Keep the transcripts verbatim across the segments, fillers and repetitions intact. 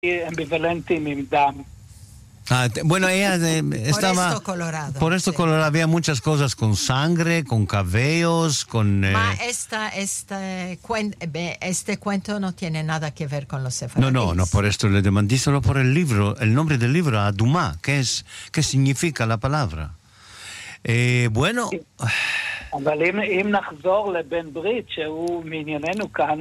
ambivalentes עם דם. Ah, bueno, ella eh, estaba... Por esto Colorado. Por esto sí. Colorado había muchas cosas con sangre, con cabellos, con... Eh... Ma esta, este, cuen, este cuento no tiene nada que ver con los sefaradíes. No, no, no, por esto le demandé solo por el libro, el nombre del libro, Adumá, ¿qué es, qué significa la palabra? Eh, bueno... אבל אם, אם נחזור לבן ברית, שהוא מענייננו כאן,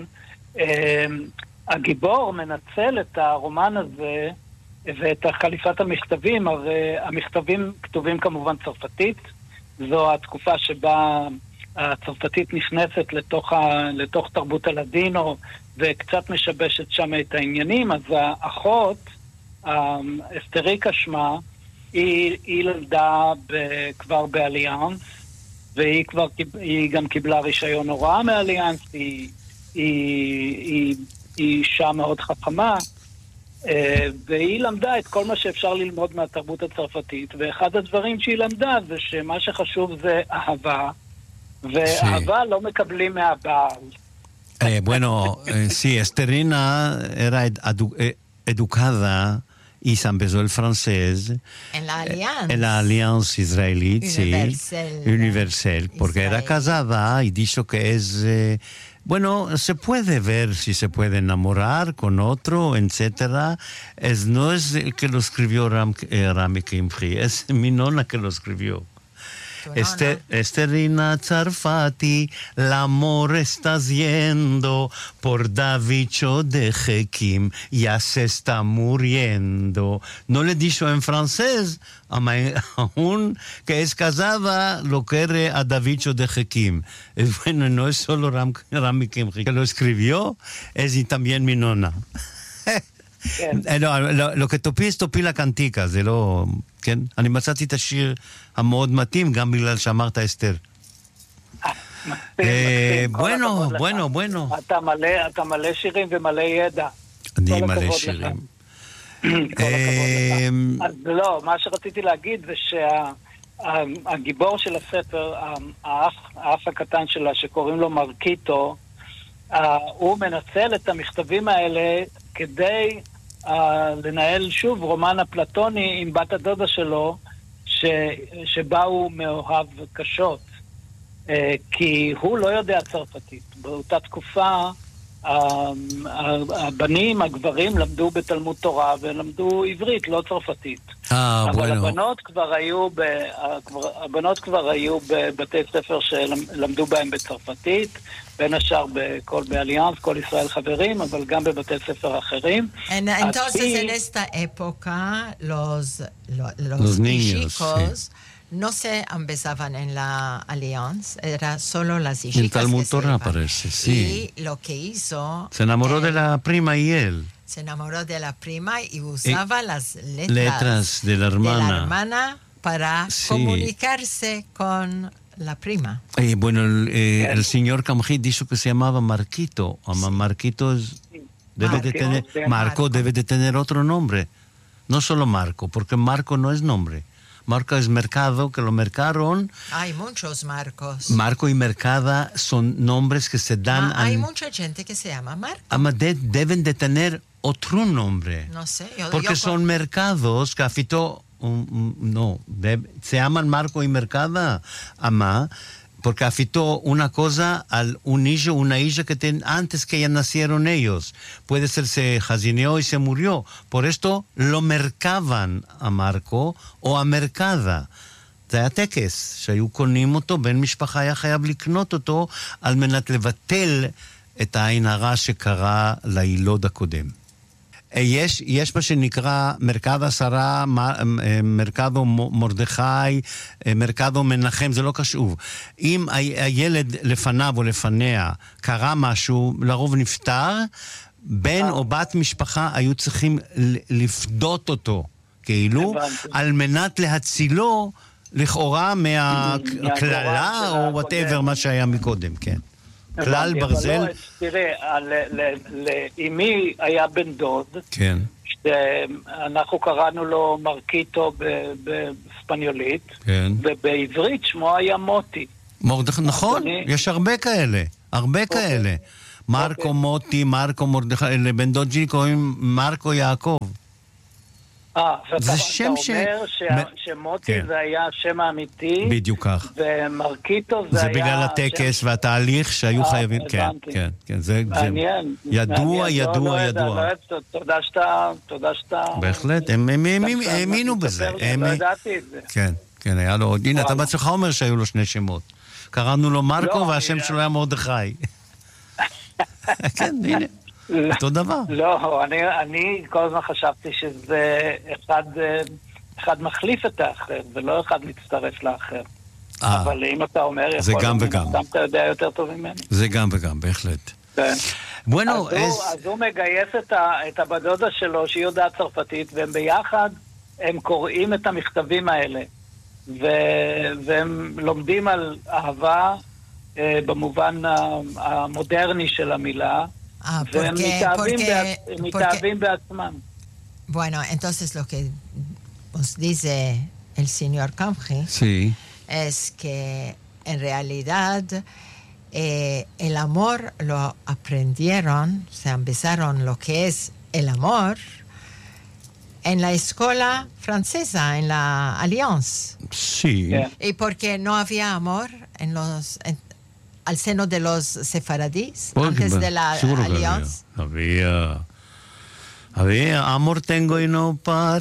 הגיבור מנצל את הרומן הזה ואת חליפת המכתבים, הרי המכתבים כתובים כמובן צרפתית, זו התקופה שבה הצרפתית נכנסת לתוך, ה, לתוך תרבות הלדינו וקצת משבשת שם את העניינים. אז האחות, אסתריקה שמה, היא, היא למדה ב, כבר באליאנס, והיא כבר, היא גם קיבלה רישיון הוראה מאליאנס, היא, היא, היא, היא אישה מאוד חכמה, והיא למדה את כל מה שאפשר ללמוד מהתרבות הצרפתית, ואחד הדברים שהיא למדה זה שמה שחשוב זה אהבה, ואהבה לא מקבלים מהבעל. Eh, bueno, eh, sí, Esterina era edu- educada y se empezó el francés en la alianza, en la alianza israelí, universal, sí, universal, porque Israel. Era casada y dijo que es, eh, bueno, se puede ver si se puede enamorar con otro, etcétera. Es, no es el que lo escribió Ram, eh, Rami Kimchi, es mi nona que lo escribió. Este, Esterina Tzarfati, el amor está yendo por Davicho de Jekim, ya se está muriendo. No le dijo en francés, aún que es casada, lo quiere a Davicho de Jekim. Bueno, no es solo Ram, Rami Kimchi que lo escribió, es y también mi nona. לא, לא, que תופי es תופי לקנטיקה, זה לא, כן? אני מצאתי את השיר המאוד מתאים, גם בגלל שאמרת אסתר. bueno, bueno, bueno. אתה מלא, אתה מלא שירים ומלא ידע. אני מלא שירים. כל הכבוד לך. אז לא, מה שרציתי להגיד זה שהגיבור של הספר, האף הקטן שלה, שקוראים לו מרקיטו, הוא מנצל את המכתבים האלה כדי uh, לנהל שוב רומן אפלטוני עם בת הדודה שלו ש, שבה הוא מאוהב קשות uh, כי הוא לא יודע צרפתית. באותה תקופה uh, הבנים, הגברים למדו בתלמוד תורה ולמדו עברית, לא צרפתית. Ah, אבל bueno. הבנות כבר היו ב, הבנות כבר היו בבתי ספר שלמדו בהם בצרפתית, בין השאר בכל באליאנס, כל ישראל חברים, אבל גם בבתי ספר אחרים. Entonces Así, en esta época los, los, los, Los niños, chicos no se empezaban en la alianza, era solo las En chicas Talmud que se Torah iban. parece, sí. Y lo que hizo... Se enamoró él, de la prima y él. Se enamoró de la prima y usaba y las letras, letras de la hermana. de la hermana para Sí. comunicarse con la prima. Eh, bueno, el, eh, el señor Kamji dijo que se llamaba Marquito. Sí. Marquito es, debe Marco, de tener, sí. Marco, Marco debe de tener otro nombre. No solo Marco, porque Marco no es nombre. Marco es mercado, que lo mercaron. Hay muchos Marcos. Marco y Mercada son nombres que se dan... Ma, hay an, mucha gente que se llama Marco. ama de, deben de tener otro nombre. No sé. Yo, Porque yo son mercados que afitó... Um, um, no, de, se llaman Marco y Mercada, ama, porque afitó una cosa al un hijo, una hija que ten, antes que ya nacieron ellos. Puede ser se jazineó y se murió. Por esto lo mercaban a Marco o a Mercada. זה היה טקס, שהיו קונים אותו, בן משפחה היה חייב לקנות אותו, על מנת לבטל את העין הרע שקרה לילוד הקודם. יש, יש מה שנקרא מרכז עשרה, מרכזו מרדכי, מרכזו מנחם, זה לא קשור. אם הילד לפניו או לפניה קרה משהו, לרוב נפטר, בן או בת משפחה היו צריכים לפדות אותו, כאילו, על מנת להצילו לכאורה מהכללה או whatever מה שהיה מקודם, כן. כלל ברזל. תראה, לאמי היה בן דוד, כן. שאנחנו קראנו לו מרקיטו בספניולית, כן. ובעברית שמו היה מוטי. מרדכי, נכון, יש הרבה כאלה, הרבה כאלה. מרקו אוקיי. מוטי, מרקו מרדכי, לבן דוד שלי קוראים מרקו יעקב. אה, זה ואתה שם אתה ש- אומר שה- מ- שמוטי כן. זה היה השם האמיתי, בדיוק כך. ומרקיטו זה זה היה... בגלל השם- הטקס והתהליך שהיו אה, חייבים, כן, הבנתי. כן, כן, זה זה מעניין. ידוע, מעניין. לא, ידוע, לא ידע, ידוע. לא ידע, תודה שאתה... תודה שאתה... בהחלט, הם הם- הם- הם שאתה האמינו מספר בזה. לי, הם- לא ידעתי את זה. כן, כן, היה לו עוד, הנה, אתה וואלה. בעצמך אומר שהיו לו שני שמות. קראנו לו מרקו לא, והשם אני- שלו היה מרדכי. כן, הנה, אותו דבר. לא, אני, אני כל הזמן חשבתי שזה אחד, אה, אחד מחליף את האחר, ולא אחד מצטרף לאחר. אה, אבל אם אתה אומר, זה יכול גם להיות, וגם. מן הסתם אתה יודע יותר טוב ממני. זה גם וגם, בהחלט. כן. בואנו, אז, הוא, אז הוא מגייס את, ה, את הבת דודה שלו, שהיא יודעת צרפתית, והם ביחד, הם קוראים את המכתבים האלה. ו, והם לומדים על אהבה אה, במובן ה- המודרני של המילה, Ah, והם porque, מתאהבים, porque, בעצ... porque, מתאהבים בעצמם. bueno, entonces lo que os dice el señor Kamji Sí. es que en realidad eh, el amor lo aprendieron, se empezaron lo que es el amor en la escuela francesa, en la Alliance. Sí. כן. Y porque no había amor en los en- al seno de los sefaradíes Porque, antes bueno, de la seguro que Alliance. Había. Había amor tengo y no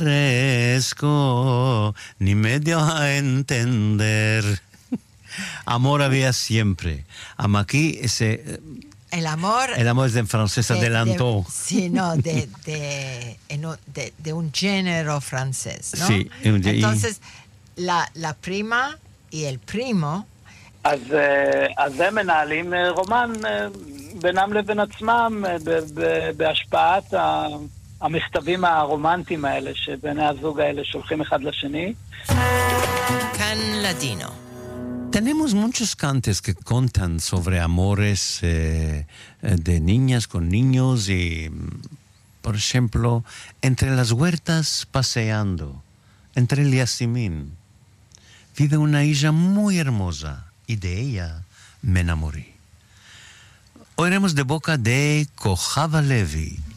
parezco ni medio a entender. Amor había siempre. Ama aquí ese El amor el amor es en francés de- adelantó. de- sí, no, de, de, en un- de, de un género francés, ¿no? Sí, un gé- Entonces, la, la prima y el primo, אז, אה, אז הם מנהלים אה, רומן אה, בינם לבין עצמם אה, ב- ב- בהשפעת ה- המכתבים הרומנטיים האלה שבני הזוג האלה שולחים אחד לשני. Can Ladino. Tenemos muchos cantes que contan sobre amores eh, de niñas con niños y, por ejemplo, entre las huertas paseando, entre el yacimín, vive una hija muy hermosa y de ella me enamoré. Oiremos de boca de Kojava Levi,